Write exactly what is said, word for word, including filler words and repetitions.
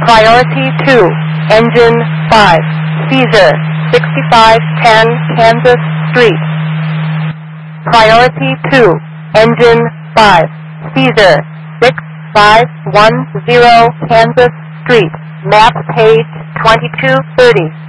Priority two, Engine five, Caesar, sixty-five ten Kansas Street. Priority two, Engine five, Caesar, six five one zero Kansas Street. Map page twenty-two thirty.